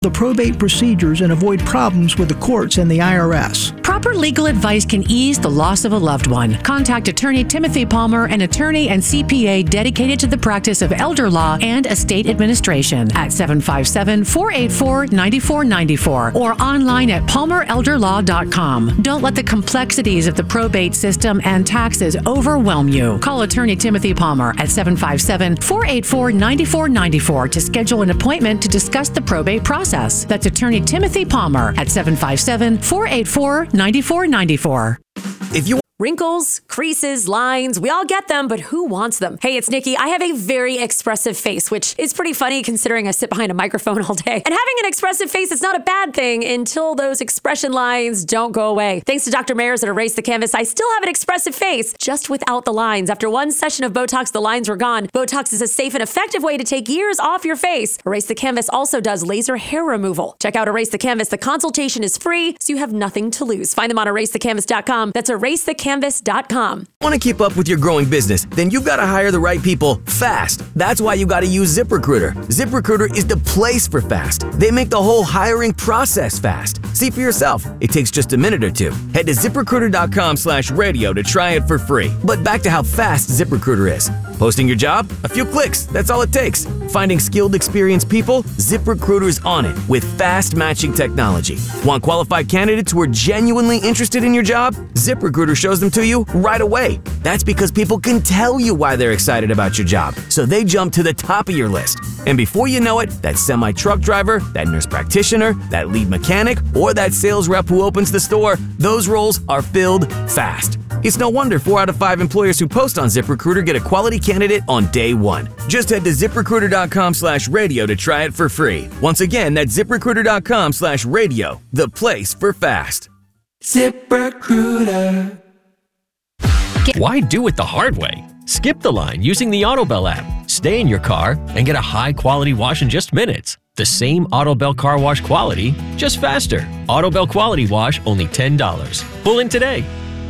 the probate procedures and avoid problems with the courts and the IRS. Proper legal advice can ease the loss of a loved one. Contact attorney Timothy Palmer, an attorney and CPA dedicated to the practice of elder law and estate administration at 757-484-9494 or online at palmerelderlaw.com. Don't let the complexities of the probate system and taxes overwhelm you. Call attorney Timothy Palmer at 757-484-9494 to schedule an appointment to discuss the probate process. That's attorney Timothy Palmer at 757-484-9494. If you Wrinkles, creases, lines, we all get them, but who wants them? Hey, it's Nikki. I have a very expressive face, which is pretty funny considering I sit behind a microphone all day. And having an expressive face is not a bad thing until those expression lines don't go away. Thanks to Dr. Mayers at Erase the Canvas, I still have an expressive face, just without the lines. After one session of Botox, the lines were gone. Botox is a safe and effective way to take years off your face. Erase the Canvas also does laser hair removal. Check out Erase the Canvas. The consultation is free, so you have nothing to lose. Find them on erasethecanvas.com. That's erasethecanvas.com. Want to keep up with your growing business? Then you've got to hire the right people fast. That's why you got to use ZipRecruiter. ZipRecruiter is the place for fast. They make the whole hiring process fast. See for yourself. It takes just a minute or two. Head to ZipRecruiter.com/radio to try it for free. But back to how fast ZipRecruiter is. Posting your job? A few clicks. That's all it takes. Finding skilled, experienced people? ZipRecruiter's on it with fast matching technology. Want qualified candidates who are genuinely interested in your job? ZipRecruiter shows them to you right away. That's because people can tell you why they're excited about your job, so they jump to the top of your list. And before you know it, that semi-truck driver, that nurse practitioner, that lead mechanic, or that sales rep who opens the store, those roles are filled fast. It's no wonder 4 out of 5 employers who post on ZipRecruiter get a quality candidate on day one. Just head to ZipRecruiter.com/radio to try it for free. Once again, that's ZipRecruiter.com/radio, the place for fast. ZipRecruiter. Why do it the hard way? Skip the line using the AutoBell app. Stay in your car and get a high-quality wash in just minutes. The same AutoBell car wash quality, just faster. AutoBell Quality Wash, only $10. Pull in today.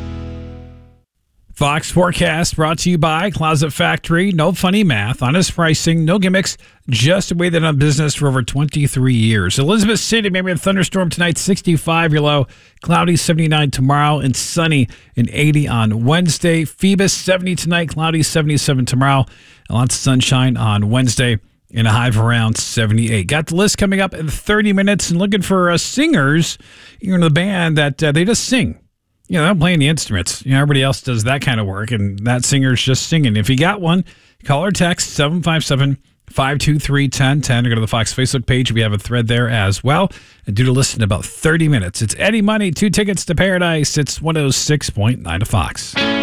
Fox Forecast brought to you by Closet Factory. No funny math, honest pricing, no gimmicks, just the way they've done business for over 23 years. Elizabeth City, maybe a thunderstorm tonight, 65 your low, cloudy 79 tomorrow, and sunny and 80 on Wednesday. Phoebus 70 tonight, cloudy 77 tomorrow, and lots of sunshine on Wednesday, and a high of around 78. Got the list coming up in 30 minutes, and looking for singers. You're in the band that they just sing. You know, they're playing the instruments. You know, everybody else does that kind of work, and that singer's just singing. If you got one, call or text 757-523-1010 or go to the Fox Facebook page. We have a thread there as well. And due to listen in about 30 minutes. It's Eddie Money, 2 tickets to Paradise. It's 106.9 to Fox.